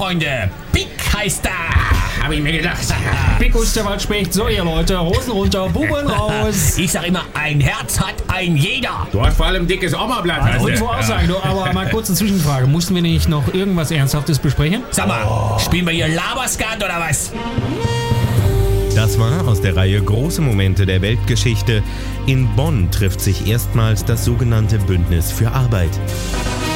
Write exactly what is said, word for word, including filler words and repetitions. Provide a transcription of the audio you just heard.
Freunde. Pick heißt da. Hab ich mir gedacht. Pickus der Waldspecht. So, ihr Leute, Hosen runter, Buben raus. Ich sag immer, ein Herz hat ein jeder. Du hast vor allem dickes Oma-Blatt. Also, wollte ich wohl auch sagen, du, aber mal kurze Zwischenfrage. Mussten wir nicht noch irgendwas Ernsthaftes besprechen? Sag mal, oh. Spielen wir hier Laberskat oder was? Das war aus der Reihe Große Momente der Weltgeschichte. In Bonn trifft sich erstmals das sogenannte Bündnis für Arbeit.